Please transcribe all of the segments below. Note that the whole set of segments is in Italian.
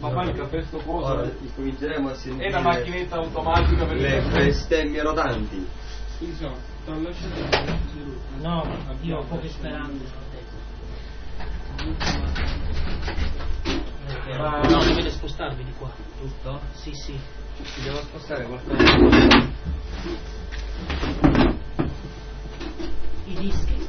Ma fai il caffè sto coso? Ora cominceremo a sentire. È una macchinetta automatica per le bestemmie rotanti. Sì, sono. No, io ho poche speranze. No, dovete spostarvi di qua. Giusto? Sì, sì. Ci devo spostare qualcosa. I dischi.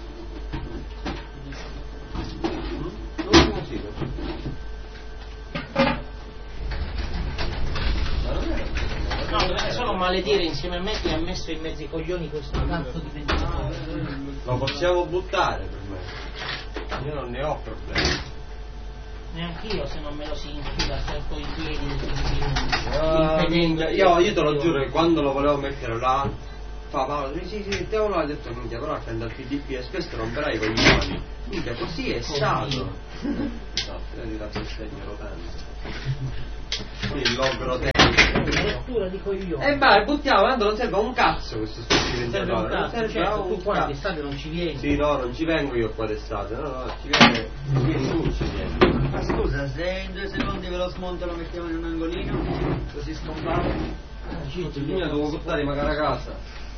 No, dovete solo maledire insieme a me che ha messo in mezzo i coglioni questo cazzo di ventilatore. Lo possiamo buttare per me. Io non ne ho problemi. Neanch'io se non me lo si infila sotto i piedi. Io te lo giuro che quando lo volevo mettere là, fa Paolo, sì, mettiamolo là, ho detto minchia, però attendo al PDPS, questo romperai con gli coglioni. Minchia, così è stato. No, vedi la bestemmia rotante. Il logro Una rottura di coglioni. vai, buttiamo, tanto non serve a un cazzo questo stupido Serve un ventilatore. cazzo, certo, tu qua d'estate non ci vieni. Sì, no, non ci vengo io qua d'estate, no, ci vieni tu, ci vieni. Ma scusa, se in 2 secondi ve lo smonto e lo mettiamo in un angolino, così scompare. Io devo portare magari a casa.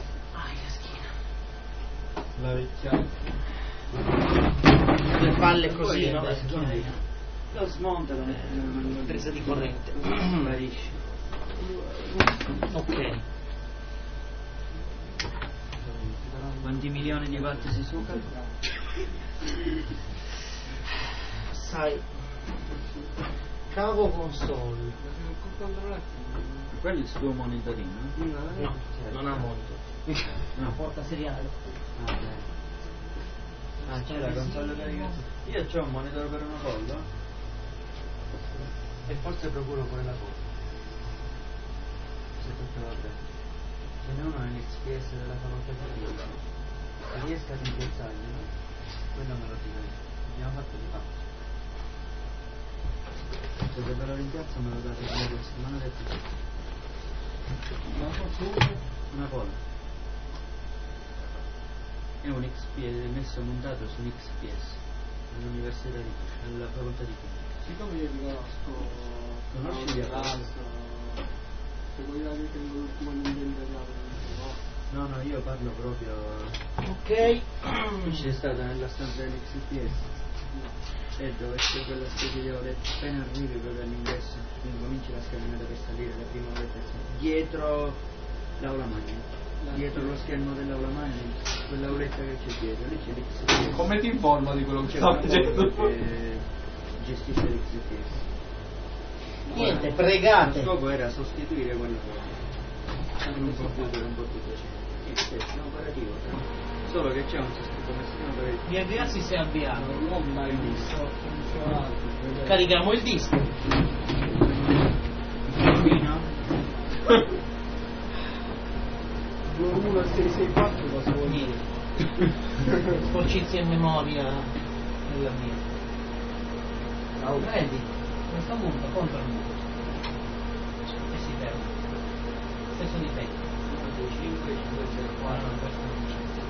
La vecchiata. Le palle così, no? Lo smonto e lo mettiamo in un angolino. Presa di corrente. Sparisce. Ok. Quanti milioni di watt si succa? Sai. Cavo console. Quello è il suo monitorino? No, non ha monitor. Una porta seriale. C'è la console per io c'ho un monitor per una cosa e forse procuro pure la cosa. Se tutto va bene. Ce n'è uno nell'XPS della facoltà di Dio. Se riesco ad impiazzarlo, no? Quello me lo tiro io. Abbiamo fatto di fatto. Se ve lo rimpiazzo me lo date come questo, ma non è detto una colla. È un XPS messo montato su un XPS all'università di alla facoltà di Chimica. Siccome io vi Conosci gli se vuoi dire che l'ultimo Nintendo No, io parlo proprio. Ok. C'è stata nella stanza dell'XPS e dove c'è quella specie di oletta, appena arrivi proprio all'ingresso incominci la scalinata per salire la prima oletta dietro l'aula magna. Dietro lo schermo dell'aula magna, quella oletta che c'è dietro, lì c'è l'XPS. Come ti informa di quello che C'è sta una facendo? che gestisce l'XPS. Niente, Il pregate. scopo era sostituire quella cosa. Hanno un computer un po' più decente. XPS è operativo, solo che c'è un sistema per il Vi avviassi se è avviato. Non mai visto. Carichiamo il disco. bambino. 1664 cosa vuol dire? Sporcizia in memoria nella mia. Vedi? Questo punto contro il muro. E si ferma. Stesso difetto. 5, 5, 0, 4, questo non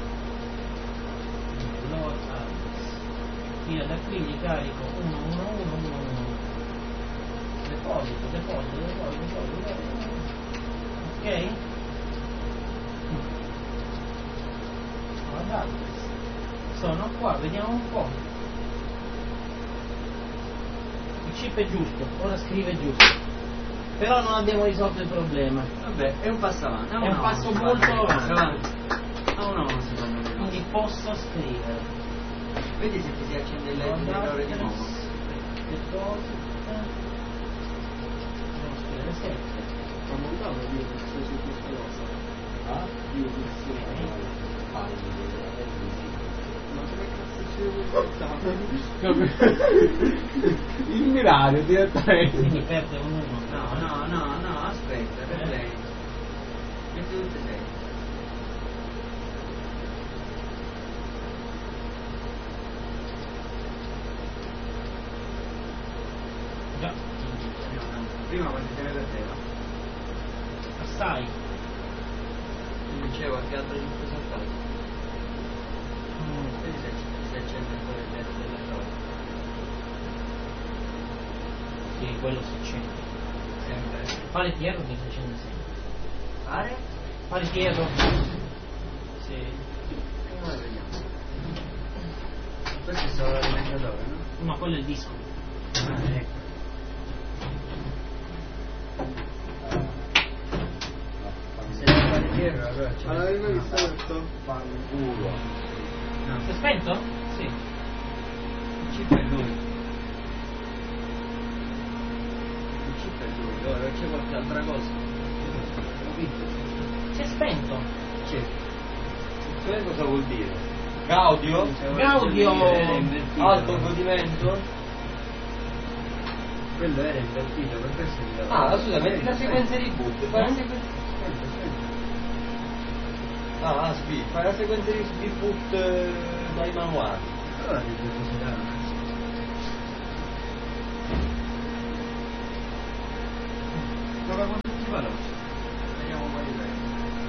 c'è. Load Alice. Io da qui gli carico 1, 1, 1, 1, 1. Deposito. Ok? Guardate, sono qua, vediamo un po'. Il chip è giusto, ora scrive giusto. Però non abbiamo risolto il problema. Vabbè, è un passo avanti. È un passo molto avanti. A uno secondo me. Quindi posso scrivere. Vedi se ti si accende il l'errore di nuovo. Deposito. Devo scrivere 7. Ma non davo io questo su questa cosa. Ah? Io questo. Ma come cazzo il mirario direttamente. Quindi perde un 1. No, aspetta, per lei. Metti tutte e 6. Già. Prima quanti te ne perdeva? Assai. Non dicevo a che altro gli ho saltato. Vedi se accende ancora il LED della cosa. Sì, quello si accende. Sempre. Pale Pierro che si accende sempre. Pare? Pale Pierro. Sì. Ora vediamo. Questo è solo l'alimentatore, no? No, quello è il disco. Ah, ecco. Se è Pare Pierro allora c'è. Allora, avevo visto questo? Fanculo. No. Si è spento? Sì. Il chip è lui. Il chip è lui. Ora c'è qualche altra cosa. Si è spento. C'è. Che cosa vuol dire? Gaudio? Gaudio! Era invertito. Alto godimento? Quello era invertito, per questo mi dava. Ah, scusa, metti la sequenza di boot. Fai la sequenza. Ah, aspetta, fai la sequenza di boot dai manuali. Allora di due cose da. Gioca con tutti i veloci. Vediamo quali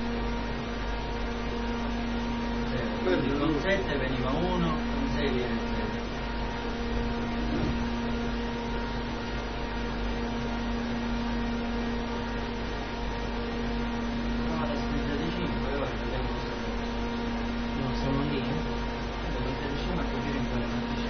prende. Con 7 veniva 1, con 6 viene